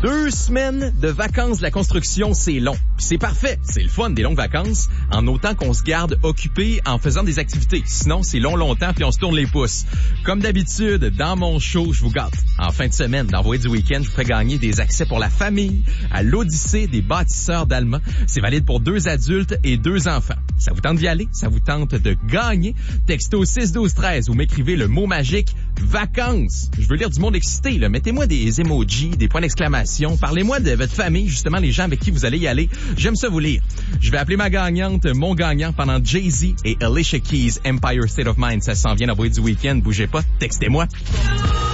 2 semaines de vacances de la construction, c'est long. Puis c'est parfait, c'est le fun des longues vacances, en autant qu'on se garde occupé en faisant des activités. Sinon, c'est longtemps puis on se tourne les pouces. Comme d'habitude, dans mon show, je vous gâte. En fin de semaine, dans Voix du week-end, je vous ferai gagner des accès pour la famille à l'Odyssée des bâtisseurs d'Alma. C'est valide pour 2 adultes et 2 enfants. Ça vous tente d'y aller? Ça vous tente de gagner? Textez au 6-12-13 ou m'écrivez le mot magique vacances. Je veux lire du monde excité, là. Mettez-moi des emojis, des points d'exclamation. Parlez-moi de votre famille, justement, les gens avec qui vous allez y aller. J'aime ça vous lire. Je vais appeler ma gagnante, mon gagnant, pendant Jay-Z et Alicia Keys, Empire State of Mind. Ça s'en vient à Voix du week-end. Bougez pas, textez-moi.